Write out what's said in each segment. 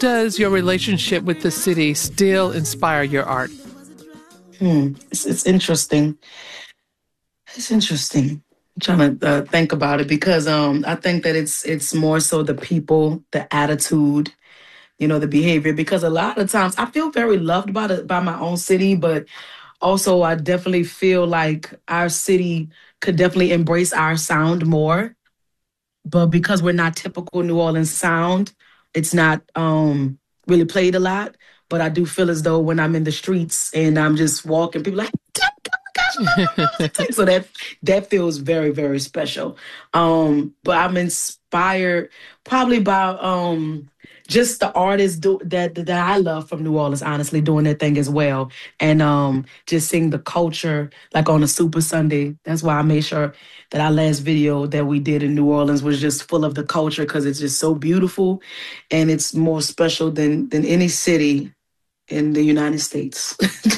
does your relationship with the city still inspire your art? It's interesting. It's interesting. I'm trying to think about it because I think that it's more so the people, the attitude, the behavior. Because a lot of times I feel very loved by my own city, but also I definitely feel like our city could definitely embrace our sound more. But because we're not typical New Orleans sound, it's not really played a lot. But I do feel as though when I'm in the streets and I'm just walking, people are like, oh my gosh, I love your music. So that feels very, very special. But I'm inspired probably by just the artists that I love from New Orleans, honestly, doing their thing as well. And just seeing the culture like on a Super Sunday. That's why I made sure that our last video that we did in New Orleans was just full of the culture because it's just so beautiful and it's more special than any city in the United States.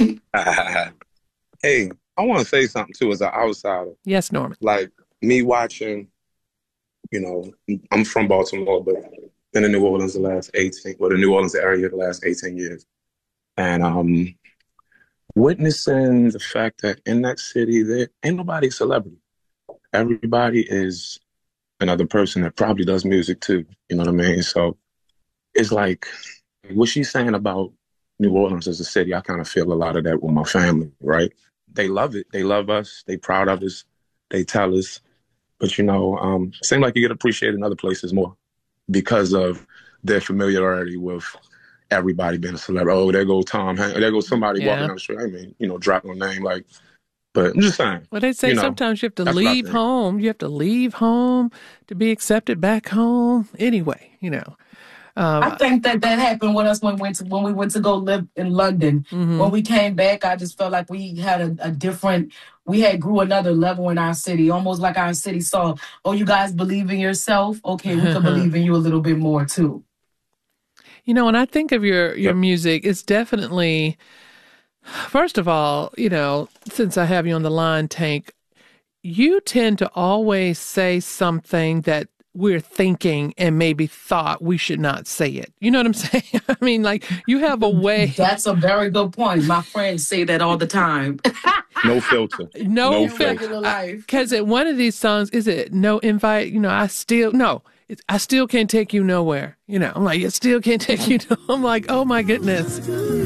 Hey, I want to say something too as an outsider. Yes, Norman. Like me watching, I'm from Baltimore, but been in New Orleans the New Orleans area the last 18 years. And witnessing the fact that in that city, there ain't nobody a celebrity. Everybody is another person that probably does music too. You know what I mean? So it's like what she's saying about New Orleans as a city, I kind of feel a lot of that with my family, right? They love it. They love us. They proud of us. They tell us. But, it seems like you get appreciated in other places more because of their familiarity with everybody being a celebrity. Oh, there goes Tom Hanks. There goes somebody walking down the street. I mean, drop no name. But I'm just saying. Well, they say sometimes you have to leave home. You have to leave home to be accepted back home. Anyway, I think that happened with us when we went to go live in London. Mm-hmm. When we came back, I just felt like we had we had grew another level in our city, almost like our city saw, oh, you guys believe in yourself? Okay, we can believe in you a little bit more too. When I think of your music, it's definitely, first of all, since I have you on the line, Tank, you tend to always say something that we're thinking and maybe thought we should not say it. You know what I'm saying? I mean, like, you have a way. That's a very good point. My friends say that all the time. No filter. No filter. Because at one of these songs, is it No Invite? I still can't take you nowhere. I'm like, I still can't take you. I'm like, oh my goodness.